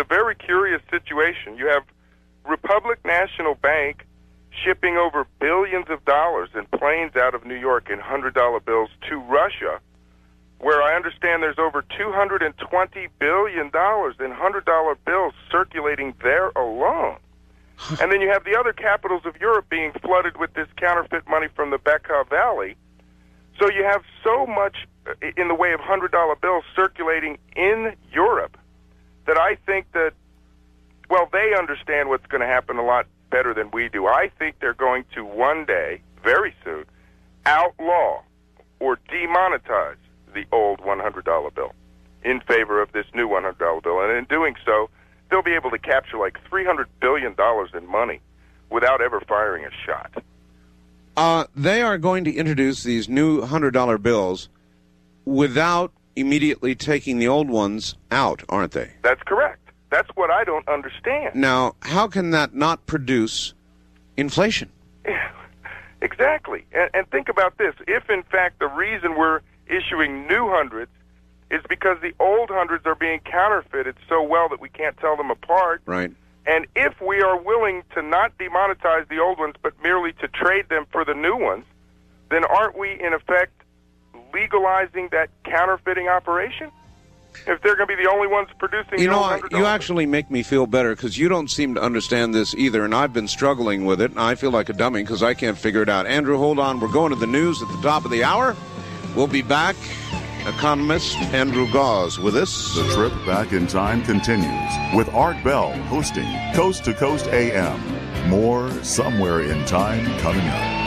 very curious situation. You have Republic National Bank shipping over billions of dollars in planes out of New York in $100 bills to Russia, where I understand there's over $220 billion in $100 bills circulating there alone. And then you have the other capitals of Europe being flooded with this counterfeit money from the Bekaa Valley. So you have so much in the way of $100 bills circulating in Europe that I think that, well, they understand what's going to happen a lot better than we do. I think they're going to one day, very soon, outlaw or demonetize the old $100 bill in favor of this new $100 bill. And in doing so, they'll be able to capture like $300 billion in money without ever firing a shot. They are going to introduce these new $100 bills without immediately taking the old ones out, aren't they? That's correct. That's what I don't understand. Now, how can that not produce inflation? Exactly. And think about this. If, in fact, the reason we're issuing new hundreds is because the old hundreds are being counterfeited so well that we can't tell them apart. Right. And if we are willing to not demonetize the old ones but merely to trade them for the new ones, then aren't we, in effect, legalizing that counterfeiting operation? If they're going to be the only ones producing the old $100 you actually make me feel better because you don't seem to understand this either, and I've been struggling with it, and I feel like a dummy because I can't figure it out. Andrew, hold on. We're going to the news at the top of the hour. We'll be back. Economist Andrew Gause with us. The trip back in time continues with Art Bell hosting Coast to Coast AM. More Somewhere in Time coming up.